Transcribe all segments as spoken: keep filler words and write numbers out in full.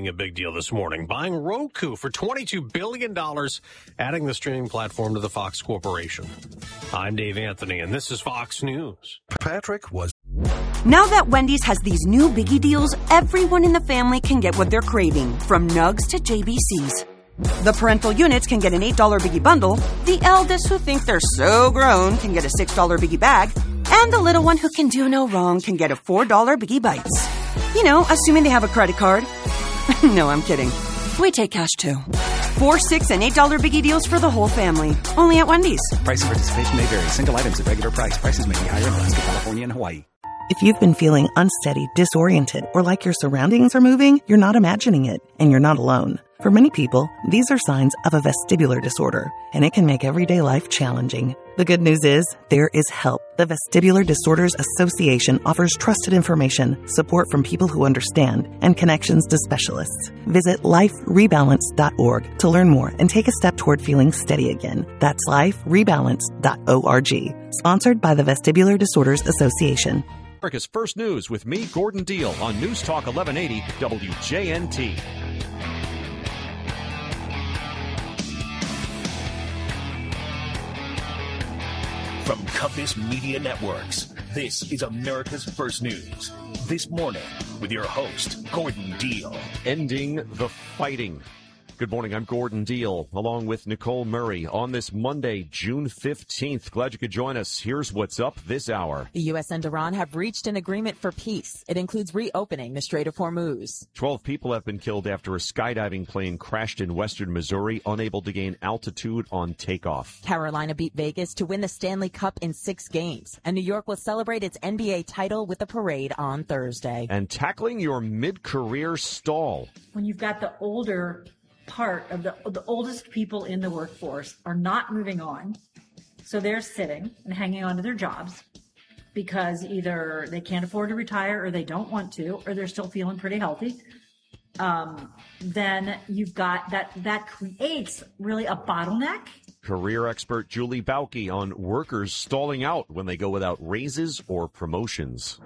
making a big deal this morning, buying Roku for twenty-two billion dollars, adding the streaming platform to the Fox Corporation. I'm Dave Anthony, and this is Fox News. Patrick was... Now that Wendy's has these new biggie deals, everyone in the family can get what they're craving, from Nugs to J B Cs. The parental units can get an eight dollar biggie bundle, the eldest who think they're so grown can get a six dollar biggie bag, and the little one who can do no wrong can get a four dollar biggie bites. You know, assuming they have a credit card. No, I'm kidding. We take cash too. Four, six, and eight dollar biggie deals for the whole family. Only at Wendy's. Price and participation may vary. Single items at regular price. Prices may be higher in Alaska, California, and Hawaii. If you've been feeling unsteady, disoriented, or like your surroundings are moving, you're not imagining it, and you're not alone. For many people, these are signs of a vestibular disorder, and it can make everyday life challenging. The good news is, there is help. The Vestibular Disorders Association offers trusted information, support from people who understand, and connections to specialists. Visit life rebalance dot org to learn more and take a step toward feeling steady again. That's life rebalance dot org. Sponsored by the Vestibular Disorders Association. America's First News with me, Gordon Deal, on News Talk eleven eighty W J N T. From Compass Media Networks, this is America's First News. This morning, with your host, Gordon Deal. Ending the fighting. Good morning, I'm Gordon Deal, along with Nicole Murray, on this Monday, June fifteenth. Glad you could join us. Here's what's up this hour. The U S and Iran have reached an agreement for peace. It includes reopening the Strait of Hormuz. Twelve people have been killed after a skydiving plane crashed in western Missouri, unable to gain altitude on takeoff. Carolina beat Vegas to win the Stanley Cup in six games. And New York will celebrate its N B A title with a parade on Thursday. And tackling your mid-career stall. When you've got the older part of the the oldest people in the workforce are not moving on, so they're sitting and hanging on to their jobs because either they can't afford to retire or they don't want to, or they're still feeling pretty healthy. Um, then you've got that that creates really a bottleneck. Career expert Julie Bauke on workers stalling out when they go without raises or promotions.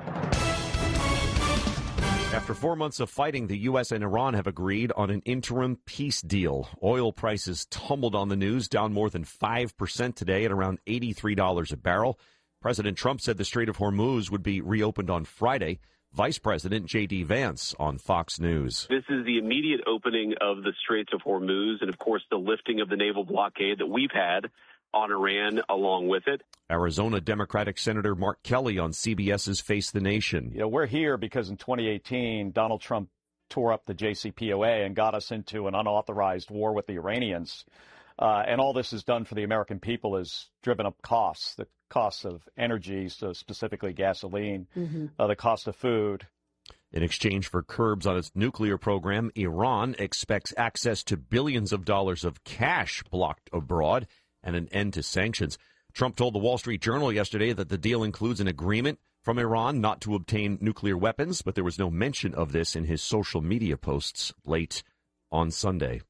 After four months of fighting, the U S and Iran have agreed on an interim peace deal. Oil prices tumbled on the news, down more than five percent today at around eighty-three dollars a barrel. President Trump said the Strait of Hormuz would be reopened on Friday. Vice President J D. Vance on Fox News. This is the immediate opening of the Straits of Hormuz and, of course, the lifting of the naval blockade that we've had on Iran along with it. Arizona Democratic Senator Mark Kelly on C B S's Face the Nation. You know, we're here because in twenty eighteen, Donald Trump tore up the J C P O A and got us into an unauthorized war with the Iranians. Uh, and all this has done for the American people is driven up costs, the costs of energy, so specifically gasoline, mm-hmm. uh, the cost of food. In exchange for curbs on its nuclear program, Iran expects access to billions of dollars of cash blocked abroad and an end to sanctions. Trump told the Wall Street Journal yesterday that the deal includes an agreement from Iran not to obtain nuclear weapons, but there was no mention of this in his social media posts late on Sunday.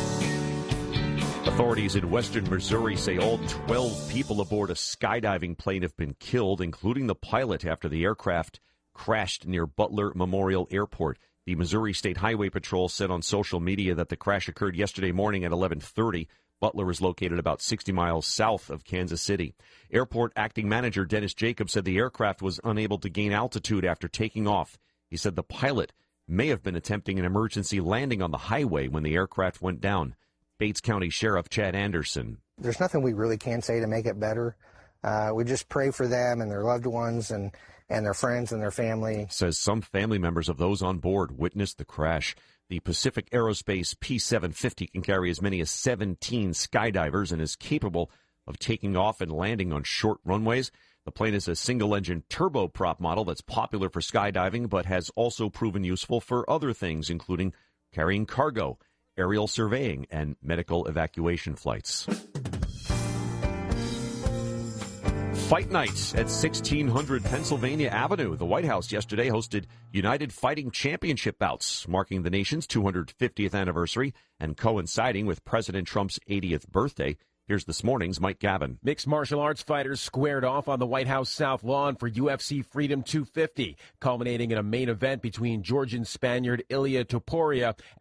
Authorities in western Missouri say all twelve people aboard a skydiving plane have been killed, including the pilot, after the aircraft crashed near Butler Memorial Airport. The Missouri State Highway Patrol said on social media that the crash occurred yesterday morning at eleven thirty. Butler is located about sixty miles south of Kansas City. Airport acting manager Dennis Jacobs said the aircraft was unable to gain altitude after taking off. He said the pilot may have been attempting an emergency landing on the highway when the aircraft went down. Bates County Sheriff Chad Anderson. There's nothing we really can say to make it better. Uh, we just pray for them and their loved ones and, and their friends and their family. Says some family members of those on board witnessed the crash. The Pacific Aerospace P seven fifty can carry as many as seventeen skydivers and is capable of taking off and landing on short runways. The plane is a single-engine turboprop model that's popular for skydiving, but has also proven useful for other things, including carrying cargo, aerial surveying, and medical evacuation flights. Fight Night at sixteen hundred Pennsylvania Avenue. The White House yesterday hosted United Fighting Championship bouts, marking the nation's two hundred fiftieth anniversary and coinciding with President Trump's eightieth birthday. Here's this morning's Mike Gavin. Mixed martial arts fighters squared off on the White House South Lawn for U F C Freedom two fifty, culminating in a main event between Georgian Spaniard Ilia Topuria